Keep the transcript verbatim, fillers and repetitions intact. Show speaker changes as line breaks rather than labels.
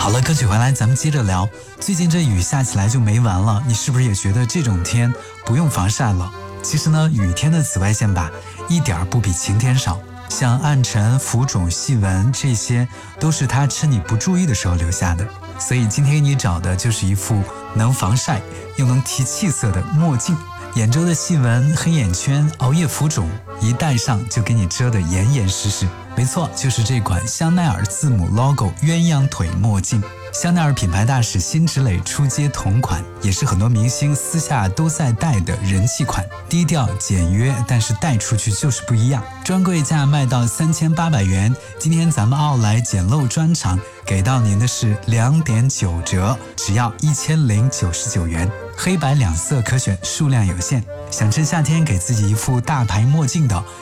好了，歌曲回来咱们接着聊。最近这雨下起来就没完了，你是不是也觉得这种天不用防晒了？其实呢，雨天的紫外线吧一点不比晴天少，像暗沉、浮肿、细纹，这些都是它趁你不注意的时候留下的。所以今天给你找的就是一副能防晒又能提气色的墨镜，眼周的细纹、黑眼圈、熬夜浮肿，一戴上就给你遮得严严实实。没错，就是这款香奈儿字母 logo 鸳鸯腿墨镜。香奈儿品牌大使辛芷蕾出街同款，也是很多明星私下都在戴的人气款，低调简约，但是戴出去就是不一样。专柜价卖到三千八百元，今天咱们奥莱简陋专场给到您的是两点九折，只要一千零九十九元，黑白两色可选，数量有限。想趁夏天给自己一副大牌墨镜的，